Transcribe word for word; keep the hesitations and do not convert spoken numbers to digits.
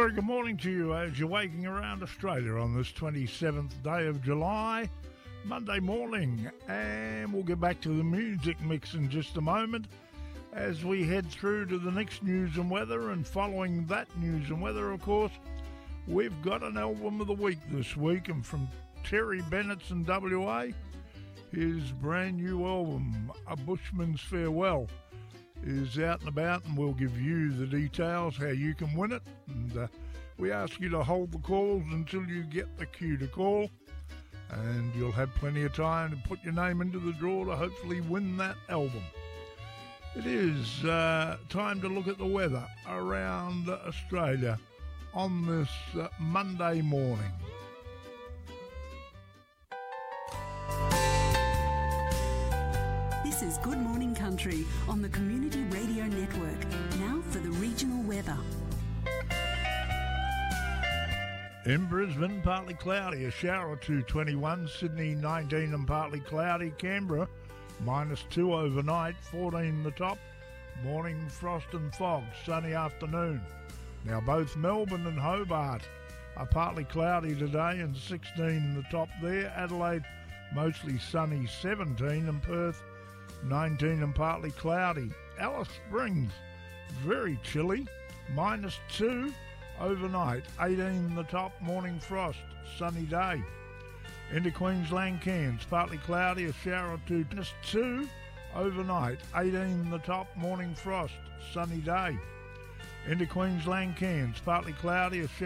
very good morning to you as you're waking around Australia on this twenty-seventh day of July, Monday morning. And we'll get back to the music mix in just a moment as we head through to the next news and weather. And following that news and weather, of course, we've got an album of the week this week. And from Terry Bennett's in W A, his brand new album, A Bushman's Farewell, is out and about, and we'll give you the details how you can win it. And uh, we ask you to hold the calls until you get the cue to call, and you'll have plenty of time to put your name into the draw to hopefully win that album. It is uh, time to look at the weather around Australia on this uh, Monday morning. This is Good Morning Country on the Community Radio Network. Now for the regional weather. In Brisbane, partly cloudy, a shower or two, twenty-one. Sydney, nineteen and partly cloudy. Canberra, minus two overnight, fourteen the top. Morning frost and fog, sunny afternoon. Now both Melbourne and Hobart are partly cloudy today and sixteen the top there. Adelaide, mostly sunny, seventeen, and Perth, nineteen and partly cloudy. Alice Springs, very chilly, minus two overnight, eighteen the top, morning frost, sunny day. Into Queensland, Cairns, partly cloudy, a shower or two, minus two overnight, eighteen the top, morning frost, sunny day. Into Queensland, Cairns, partly cloudy, a shower